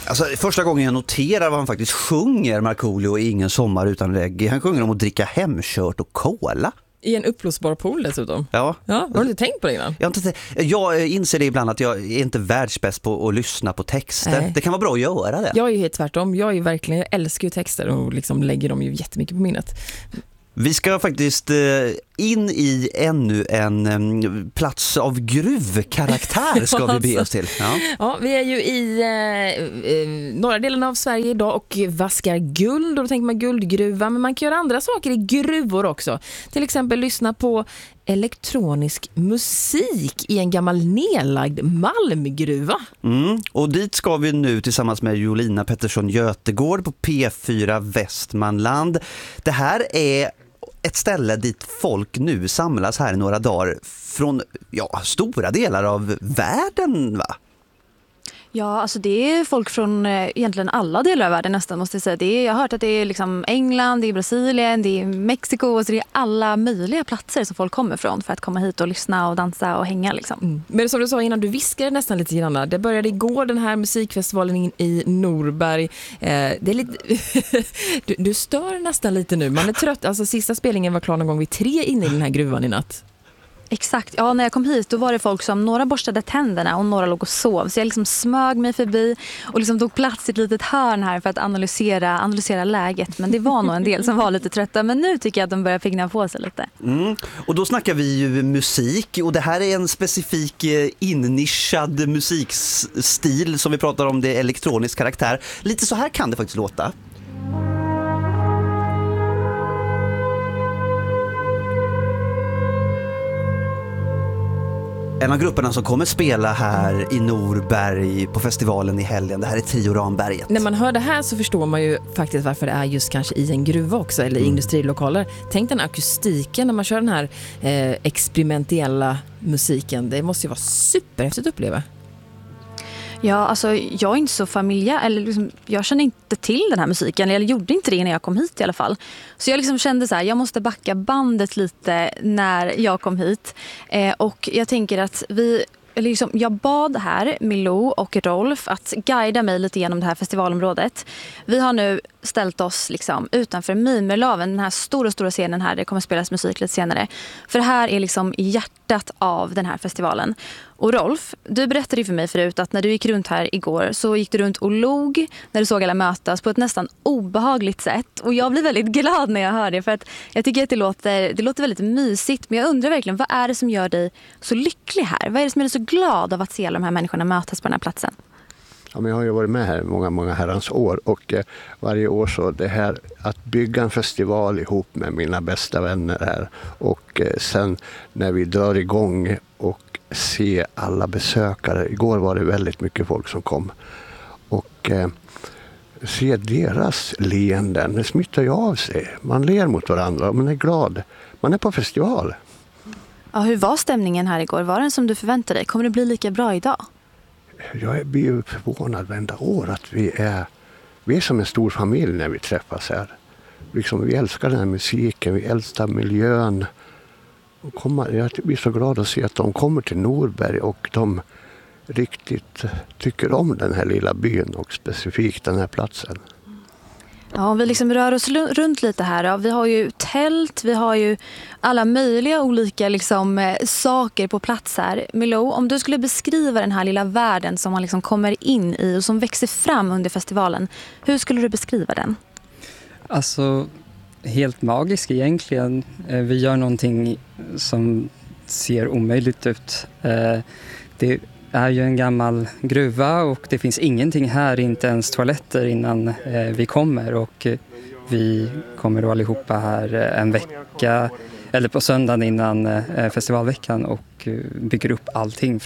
Alltså, första gången jag noterar vad han faktiskt sjunger, Markoolio, i Ingen sommar utan reggae. Han sjunger om att dricka hemkört och cola. I en uppblåsbar pool dessutom. Ja. Har du inte tänkt på det innan? Jag inser det ibland att jag är inte världsbäst på att lyssna på texter. Nej. Det kan vara bra att göra det. Jag är ju helt tvärtom. Jag älskar ju texter och liksom lägger dem ju jättemycket på minnet. Vi ska faktiskt in i ännu en plats av gruvkaraktär ska vi be oss till. Ja, vi är ju i norra delen av Sverige idag och vaskar guld. Och då tänker man guldgruva, men man kan göra andra saker i gruvor också. Till exempel lyssna på elektronisk musik i en gammal nedlagd malmgruva. Och dit ska vi nu tillsammans med Jolina Pettersson Götegård på P4 Västmanland. Det här är ett ställe dit folk nu samlas här i några dagar från stora delar av världen, va? Ja, alltså det är folk från egentligen alla delar av världen nästan, måste jag säga. Jag har hört att det är liksom England, det är Brasilien, det är Mexiko, alltså det är alla möjliga platser som folk kommer från för att komma hit och lyssna och dansa och hänga liksom. Men som du sa innan, du viskade nästan lite grann. Det började igår, den här musikfestivalen i Norberg. Det är lite du stör nästan lite nu. Man är trött. Alltså sista spelningen var klar någon gång vid 3 inne i den här gruvan i natt. Exakt, ja, när jag kom hit då var det folk som några borstade tänderna och några låg och sov. Så jag liksom smög mig förbi och liksom tog plats i ett litet hörn här för att analysera läget. Men det var nog en del som var lite trötta, men nu tycker jag att de börjar pigna på sig lite. Och då snackar vi ju musik, och det här är en specifik innischad musikstil som vi pratar om, det är elektronisk karaktär. Lite så här kan det faktiskt låta. En av grupperna som kommer spela här i Norberg på festivalen i helgen, det här är Trio Ramberget. När man hör det här så förstår man ju faktiskt varför det är just kanske i en gruva också, eller i industrilokaler. Tänk den akustiken när man kör den här experimentella musiken. Det måste ju vara superhäftigt att uppleva. Ja, alltså jag är inte så familjär, eller liksom, jag känner inte till den här musiken, eller jag gjorde inte det när jag kom hit i alla fall. Så jag liksom kände så här, jag måste backa bandet lite när jag kom hit. Och jag tänker att jag bad här Milou och Rolf att guida mig lite genom det här festivalområdet. Vi har nu ställt oss liksom utanför Mimerlaven, den här stora scenen här. Det kommer spelas musik lite senare. För det här är liksom hjärtat av den här festivalen. Och Rolf, du berättade ju för mig förut att när du gick runt här igår så gick du runt och log när du såg alla mötas på ett nästan obehagligt sätt. Och jag blir väldigt glad när jag hör det, för att jag tycker att det låter väldigt mysigt. Men jag undrar verkligen, vad är det som gör dig så lycklig här? Vad är det som gör dig så glad av att se alla de här människorna mötas på den här platsen? Ja, men jag har ju varit med här många herrans år, och varje år så det här att bygga en festival ihop med mina bästa vänner här, och sen när vi drar igång och se alla besökare. Igår var det väldigt mycket folk som kom, och se deras leenden, det smittar ju av sig. Man ler mot varandra och man är glad. Man är på festival. Ja, hur var stämningen här igår? Var den som du förväntade dig? Kommer det bli lika bra idag? Jag blir ju förvånad varenda år att vi är som en stor familj när vi träffas här. Liksom, vi älskar den här musiken, vi älskar miljön. Jag blir så glad att se att de kommer till Norberg och de riktigt tycker om den här lilla byn och specifikt den här platsen. Ja, vi liksom rör oss runt lite här. Ja. Vi har ju tält, vi har ju alla möjliga olika liksom, saker på plats här. Milou, om du skulle beskriva den här lilla världen som man liksom kommer in i och som växer fram under festivalen, hur skulle du beskriva den? Alltså, helt magisk egentligen. Vi gör någonting som ser omöjligt ut. Det är ju en gammal gruva och det finns ingenting här, inte ens toaletter innan vi kommer, och vi kommer då allihopa här en vecka eller på söndagen innan festivalveckan och bygger upp allting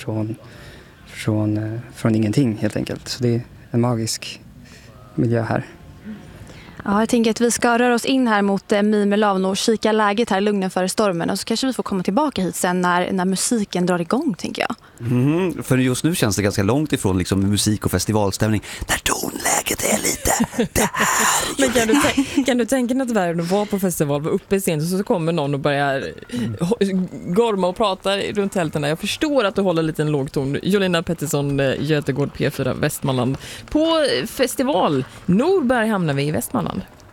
från ingenting helt enkelt. Så det är en magisk miljö här. Ja, jag tänker att vi ska röra oss in här mot Mimerlaven och kika läget här, lugnen före stormen, och så kanske vi får komma tillbaka hit sen när musiken drar igång, tänker jag. För just nu känns det ganska långt ifrån liksom musik och festivalstämning. När tonläget det är lite där. Men kan du tänka dig att världen var på festival, var uppe i scen och så kommer någon och börjar gorma och prata runt tälterna. Jag förstår att du håller lite en låg ton. Jolina Pettersson, Götegård P4 Västmanland. På festival Norberg hamnar vi i Västmanland.